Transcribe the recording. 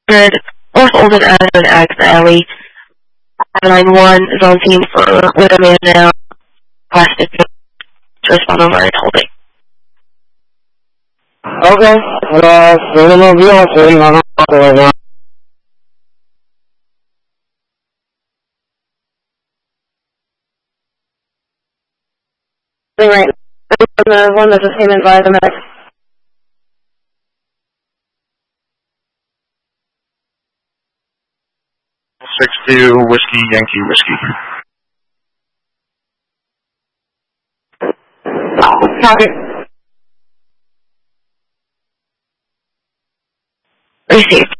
North Olden Avenue and Agnes Alley. 991 is on scene for with a man now. Requested to respond over and holding. Okay. Seguimos bien, seguimos bien. Right. The one that's the same environment. 62 Whiskey Yankee Whiskey. Copy. Received.